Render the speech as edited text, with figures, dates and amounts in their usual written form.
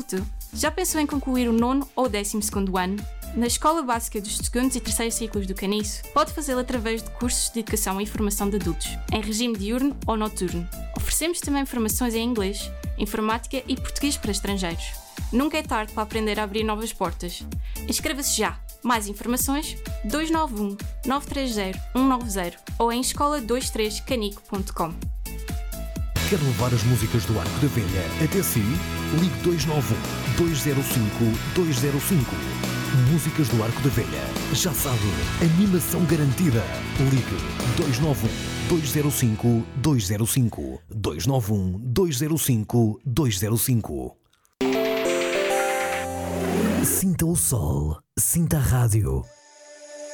adulto, já pensou em concluir o 9º ou 12º ano? Na Escola Básica dos 2º e 3º ciclos do Caniço, pode fazê-lo através de cursos de educação e formação de adultos, em regime diurno ou noturno. Oferecemos também formações em inglês, informática e português para estrangeiros. Nunca é tarde para aprender a abrir novas portas. Inscreva-se já! Mais informações 291 930 190 ou em escola23canico.com. Quer levar as músicas do Arco da Velha até si? Ligue 291 205 205. Músicas do Arco da Velha. Já sabe, animação garantida. Ligue 291 205 205. 291 205 205. Sinta o sol, sinta a rádio.